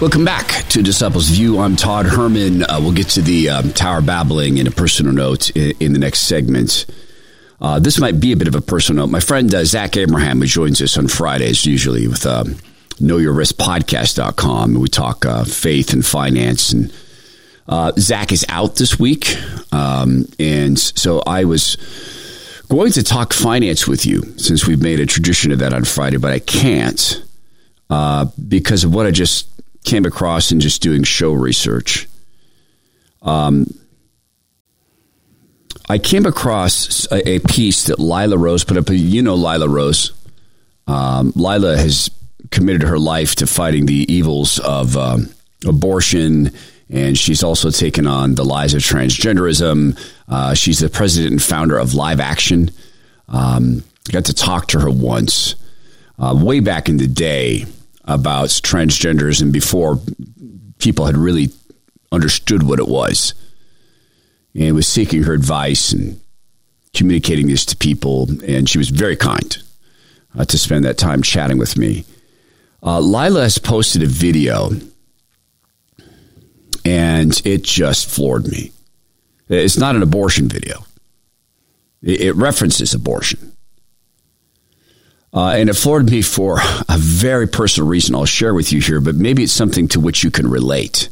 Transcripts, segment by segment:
Welcome back to Disciples View. I'm Todd Herman. We'll get to the Tower Babbling in a personal note in the next segment. This might be a bit of a personal note. My friend Zach Abraham, who joins us on Fridays, usually with KnowYourRiskPodcast.com. We talk faith and finance. And Zach is out this week. And so I was going to talk finance with you, since we've made a tradition of that on Friday, but I can't because of what I just came across in just doing show research. I came across a piece that Lila Rose put up. You know Lila Rose. Lila has committed her life to fighting the evils of abortion, and she's also taken on the lies of transgenderism. She's the president and founder of Live Action. Got to talk to her once, way back in the day, about transgenders and before people had really understood what it was, and was seeking her advice and communicating this to people. And she was very kind to spend that time chatting with me. Lila has posted a video, and it just floored me. It's not an abortion video. It references abortion. And it floored me for a very personal reason I'll share with you here, but maybe it's something to which you can relate.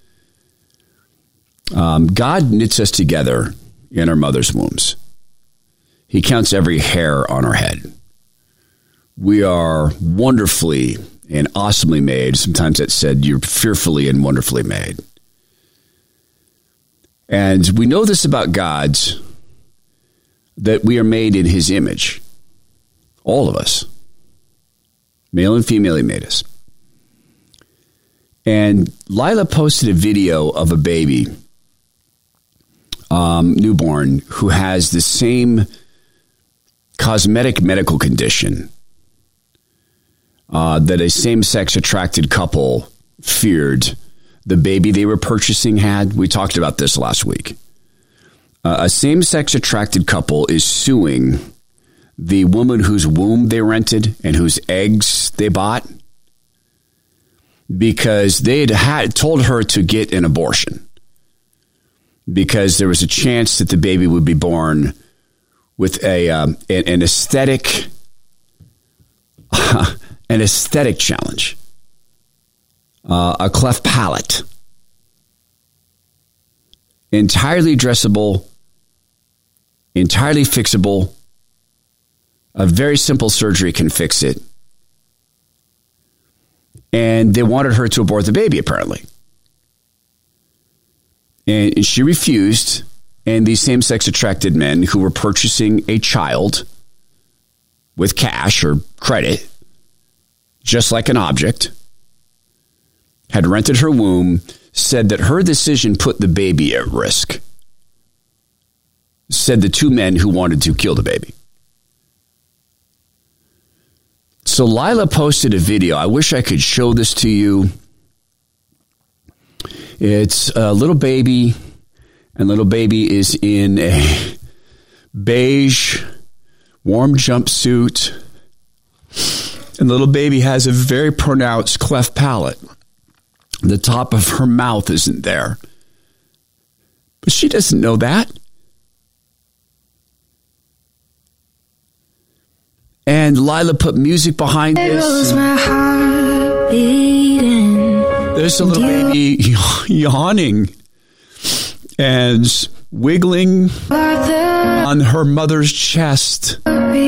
God knits us together in our mother's wombs. He counts every hair on our head. We are wonderfully and awesomely made. Sometimes it's said you're fearfully and wonderfully made. And we know this about God, that we are made in his image. All of us. Male and female, he made us. And Lila posted a video of a baby, newborn, who has the same cosmetic medical condition that a same-sex attracted couple feared the baby they were purchasing had. We talked about this last week. A same-sex attracted couple is suing the woman whose womb they rented and whose eggs they bought because they had told her to get an abortion because there was a chance that the baby would be born with an aesthetic challenge, a cleft palate, entirely dressable, entirely fixable. A very simple surgery can fix it. And they wanted her to abort the baby, apparently. And she refused. And these same-sex attracted men who were purchasing a child with cash or credit, just like an object, had rented her womb, said that her decision put the baby at risk. Said the two men who wanted to kill the baby. So Lila posted a video. I wish I could show this to you. It's a little baby, and little baby is in a beige, warm jumpsuit. And little baby has a very pronounced cleft palate. The top of her mouth isn't there. But she doesn't know that. And Lila put music behind this. There's a little baby yawning and wiggling on her mother's chest.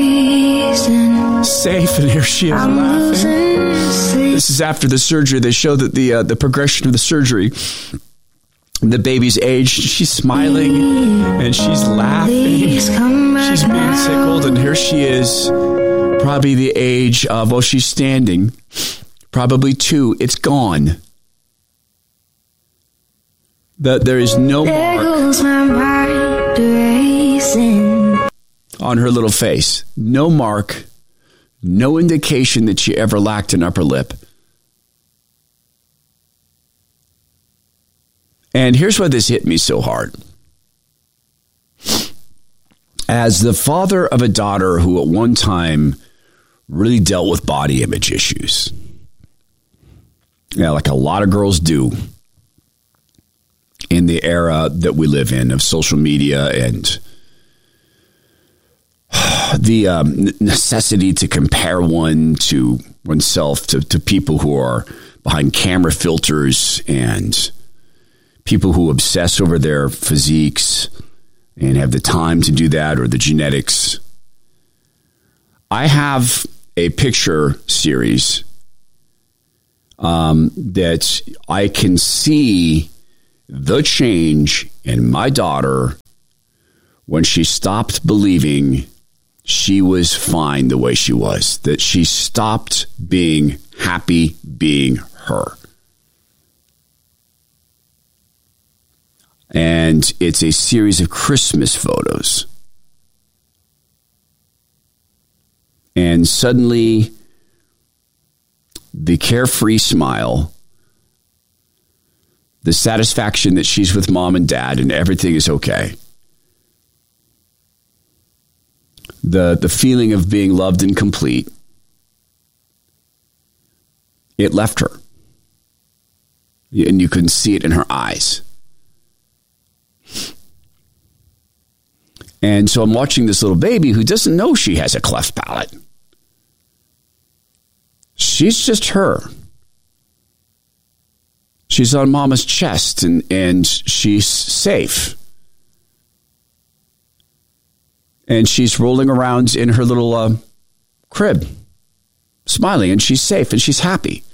Safe, and here she is laughing. This is after the surgery. They show that the progression of the surgery. The baby's age, she's smiling and she's laughing. She's being tickled, and here she is, probably the age of, well, she's standing, probably 2. It's gone. There is no mark on her little face. No mark, no indication that she ever lacked an upper lip. And here's why this hit me so hard. As the father of a daughter who at one time really dealt with body image issues, Yeah, like a lot of girls do in the era that we live in of social media and the necessity to compare oneself to people who are behind camera filters and people who obsess over their physiques and have the time to do that or the genetics. I have a picture series that I can see the change in my daughter when she stopped believing she was fine the way she was, that she stopped being happy being her. And it's a series of Christmas photos. And suddenly, the carefree smile, the satisfaction that she's with mom and dad and everything is okay, the feeling of being loved and complete, it left her. And you can see it in her eyes. And so I'm watching this little baby who doesn't know she has a cleft palate. She's just her. She's on mama's chest and she's safe. And she's rolling around in her little crib, smiling, and she's safe and she's happy.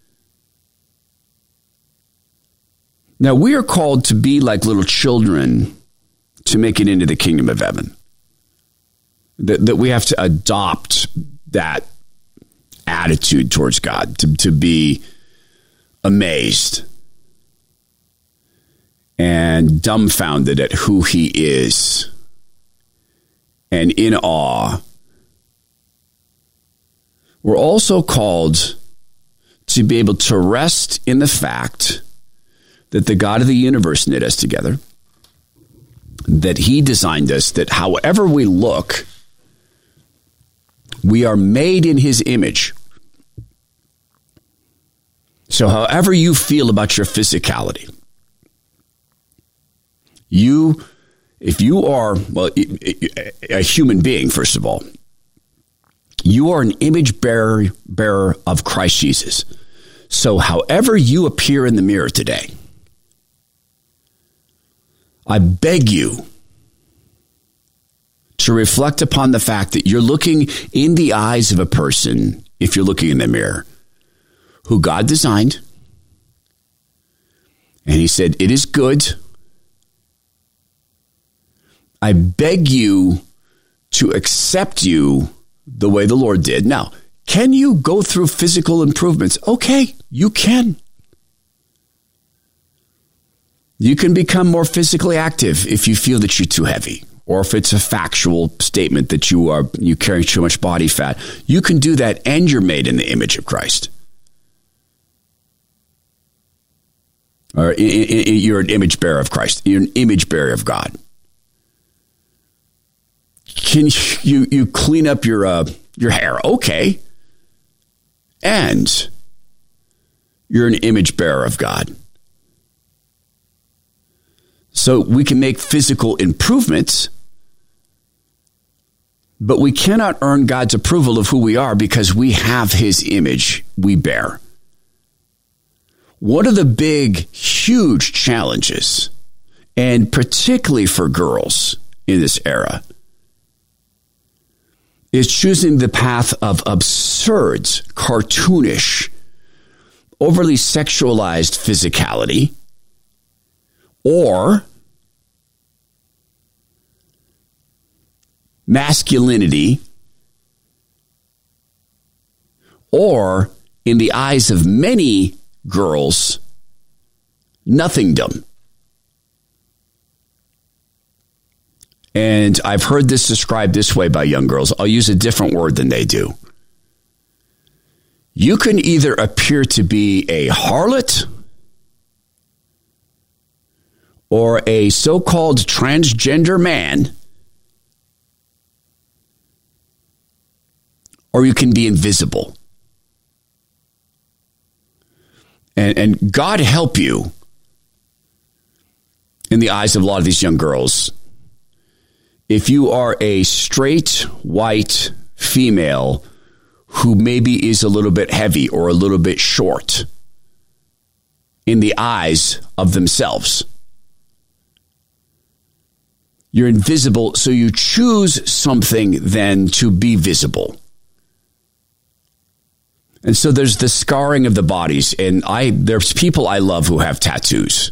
Now, we are called to be like little children to make it into the kingdom of heaven. That we have to adopt that attitude towards God, to be amazed and dumbfounded at who he is and in awe. We're also called to be able to rest in the fact that the God of the universe knit us together, that he designed us, that however we look, we are made in his image. So however you feel about your physicality, if you are, well, a human being, first of all, you are an image bearer of Christ Jesus. So however you appear in the mirror today, I beg you to reflect upon the fact that you're looking in the eyes of a person, if you're looking in the mirror, who God designed. And he said, it is good. I beg you to accept you the way the Lord did. Now, can you go through physical improvements? Okay, you can. You can become more physically active if you feel that you're too heavy, or if it's a factual statement that you carry too much body fat. You can do that, and you're made in the image of Christ. Or you're an image bearer of Christ. You're an image bearer of God. Can you clean up your hair? Okay. And you're an image bearer of God. So we can make physical improvements, but we cannot earn God's approval of who we are because we have his image we bear. One of the big, huge challenges, and particularly for girls in this era, is choosing the path of absurd, cartoonish, overly sexualized physicality, or masculinity, or, in the eyes of many girls, nothingdom. And I've heard this described this way by young girls. I'll use a different word than they do. You can either appear to be a harlot or a so-called transgender man, or you can be invisible. And God help you in the eyes of a lot of these young girls. If you are a straight white female who maybe is a little bit heavy or a little bit short in the eyes of themselves, you're invisible, so you choose something then to be visible. And so there's the scarring of the bodies, and there's people I love who have tattoos.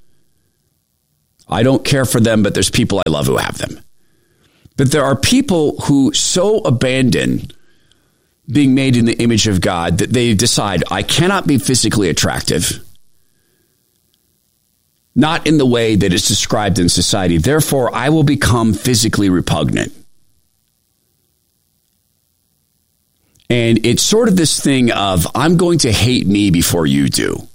I don't care for them, but there's people I love who have them. But there are people who so abandon being made in the image of God that they decide, I cannot be physically attractive. Not in the way that it's described in society. Therefore, I will become physically repugnant. And it's sort of this thing of, I'm going to hate me before you do.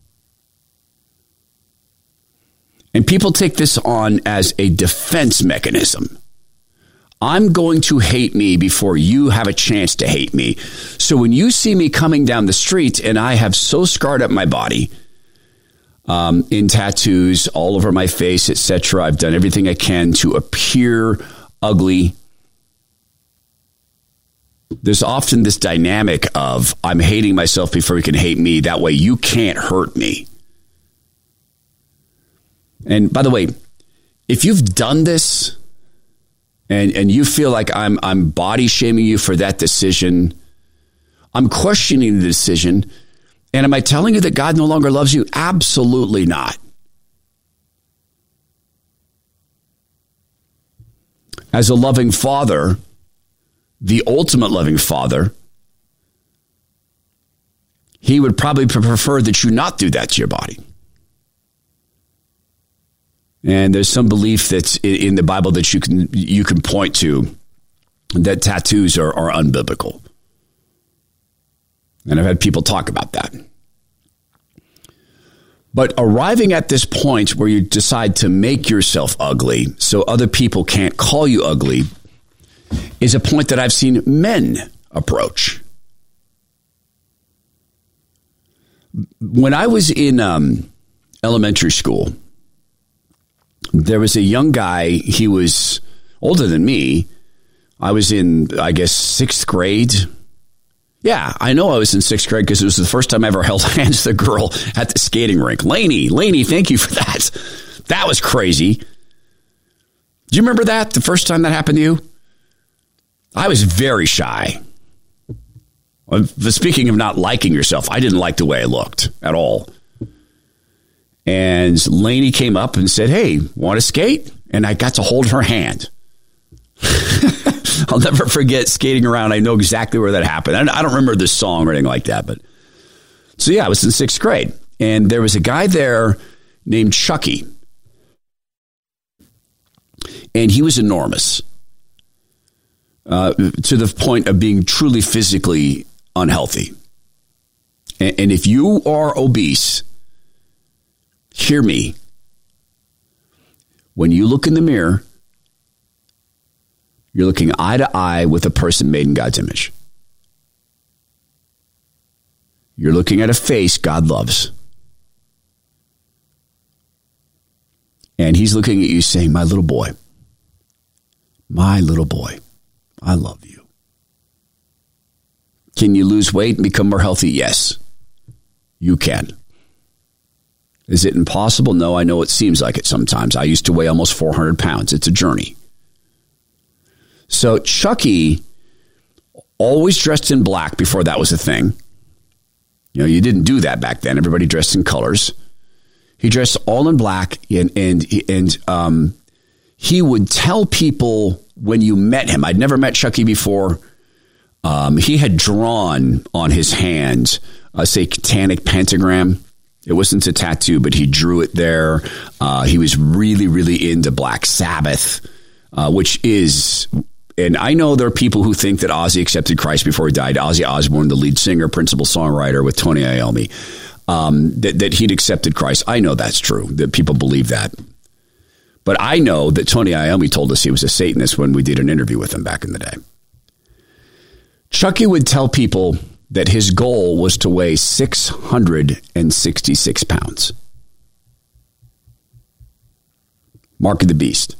And people take this on as a defense mechanism. I'm going to hate me before you have a chance to hate me. So when you see me coming down the street and I have so scarred up my body, in tattoos all over my face, etc., I've done everything I can to appear ugly. There's often this dynamic of, I'm hating myself before you can hate me. That way you can't hurt me. And by the way, if you've done this and you feel like I'm body shaming you for that decision, I'm questioning the decision. And am I telling you that God no longer loves you? Absolutely not. As a loving father, the ultimate loving father, he would probably prefer that you not do that to your body. And there's some belief that's in the Bible that you can point to that tattoos are unbiblical. And I've had people talk about that. But arriving at this point where you decide to make yourself ugly so other people can't call you ugly is a point that I've seen men approach. When I was in elementary school, there was a young guy. He was older than me. I was in, I guess, 6th grade. Yeah, I know I was in 6th grade because it was the first time I ever held hands with a girl at the skating rink. Lainey, thank you for that. That was crazy. Do you remember that, the first time that happened to you? I was very shy. Speaking of not liking yourself, I didn't like the way I looked at all. And Lainey came up and said, hey, want to skate? And I got to hold her hand. I'll never forget skating around. I know exactly where that happened. I don't remember this song or anything like that. But so, yeah, I was in 6th grade. And there was a guy there named Chucky. And he was enormous to the point of being truly physically unhealthy. And if you are obese, hear me. When you look in the mirror, you're looking eye to eye with a person made in God's image. You're looking at a face God loves. And he's looking at you saying, my little boy, I love you. Can you lose weight and become more healthy? Yes, you can. Is it impossible? No, I know it seems like it sometimes. I used to weigh almost 400 pounds. It's a journey. So Chucky always dressed in black before that was a thing. You know, you didn't do that back then. Everybody dressed in colors. He dressed all in black, and he would tell people when you met him. I'd never met Chucky before. He had drawn on his hand a satanic pentagram. It wasn't a tattoo, but he drew it there. He was really, really into Black Sabbath, which is... And I know there are people who think that Ozzy accepted Christ before he died. Ozzy Osbourne, the lead singer, principal songwriter with Tony Iommi, that he'd accepted Christ. I know that's true, that people believe that. But I know that Tony Iommi told us he was a Satanist when we did an interview with him back in the day. Chucky would tell people that his goal was to weigh 666 pounds. Mark of the beast.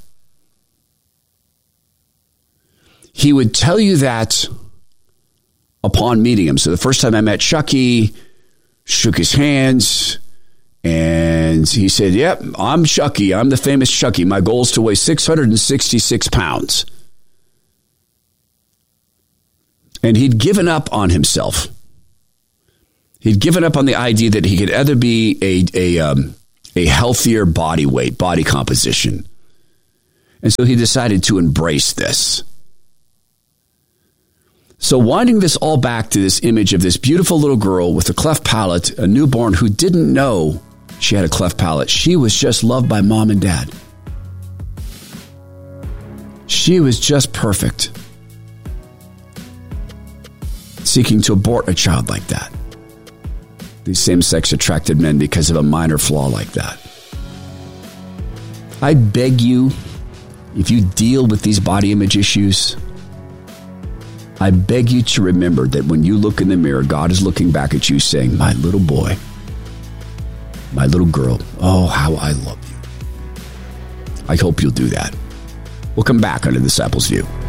He would tell you that upon meeting him. So the first time I met Chucky, shook his hands, and he said, yep, I'm Chucky. I'm the famous Chucky. My goal is to weigh 666 pounds. And he'd given up on himself. He'd given up on the idea that he could ever be a healthier body weight, body composition. And so he decided to embrace this. So winding this all back to this image of this beautiful little girl with a cleft palate, a newborn who didn't know she had a cleft palate. She was just loved by mom and dad. She was just perfect. Seeking to abort a child like that. These same-sex attracted men because of a minor flaw like that. I beg you, if you deal with these body image issues, I beg you to remember that when you look in the mirror, God is looking back at you saying, my little boy, my little girl, oh, how I love you. I hope you'll do that. We'll come back on The Disciples View.